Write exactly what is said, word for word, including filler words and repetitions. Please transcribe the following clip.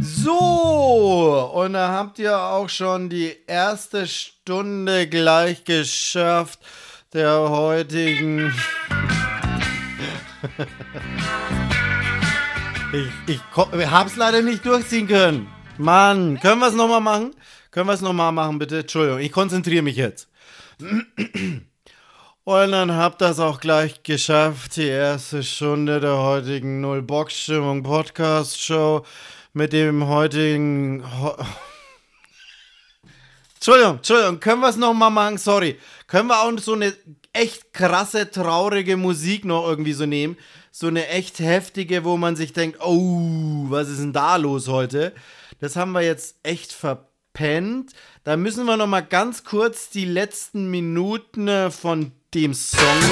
So, und da habt ihr auch schon die erste Stunde gleich geschafft der heutigen... ich ich hab's leider nicht durchziehen können. Mann, können wir es nochmal machen? Können wir es nochmal machen, bitte? Entschuldigung, ich konzentriere mich jetzt. Und dann habt ihr es auch gleich geschafft, die erste Stunde der heutigen Null-Bock-Stimmung-Podcast-Show mit dem heutigen... Ho- Entschuldigung, Entschuldigung, können wir es nochmal machen? Sorry. Können wir auch so eine echt krasse, traurige Musik noch irgendwie so nehmen? So eine echt heftige, wo man sich denkt, oh, was ist denn da los heute? Das haben wir jetzt echt verpennt. Da müssen wir nochmal ganz kurz die letzten Minuten von dem Song